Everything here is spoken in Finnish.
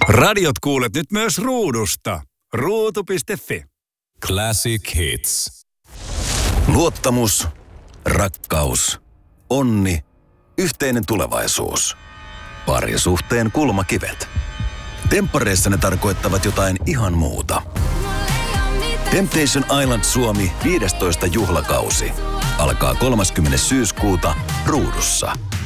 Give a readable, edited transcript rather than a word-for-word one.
Radiot kuulet nyt myös ruudusta. Ruutu.fi. Classic Hits. Luottamus, rakkaus, onni, yhteinen tulevaisuus. Parisuhteen kulmakivet. Temppareissa ne tarkoittavat jotain ihan muuta. Temptation Island Suomi 15. juhlakausi alkaa 30. syyskuuta ruudussa.